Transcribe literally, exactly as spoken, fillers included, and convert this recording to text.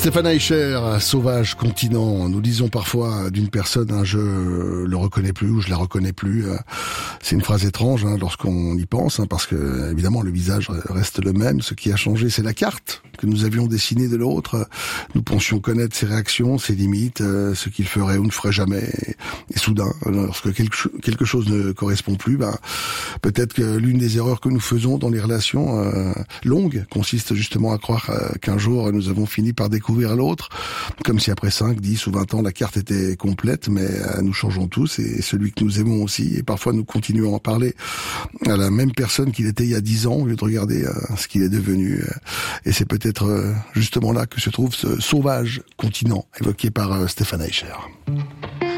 Stéphane Eicher, Sauvage Continent. Nous disons parfois d'une personne, hein, je le reconnais plus ou je la reconnais plus. C'est une phrase étrange hein, lorsqu'on y pense, hein, parce que évidemment le visage reste le même. Ce qui a changé, c'est la carte que nous avions dessinée de l'autre. Nous pensions connaître ses réactions, ses limites, euh, ce qu'il ferait ou ne ferait jamais. Et, et soudain, lorsque quelque, quelque chose ne correspond plus, ben, peut-être que l'une des erreurs que nous faisons dans les relations euh, longues consiste justement à croire euh, qu'un jour nous avons fini par découvrir l'autre, comme si après cinq, dix ou vingt ans la carte était complète, mais euh, nous changeons tous et celui que nous aimons aussi, et parfois nous continuons à parler à la même personne qu'il était il y a dix ans au lieu de regarder euh, ce qu'il est devenu. Euh, et c'est peut-être euh, justement là que se trouve ce sauvage continent évoqué par euh, Stéphane Eicher.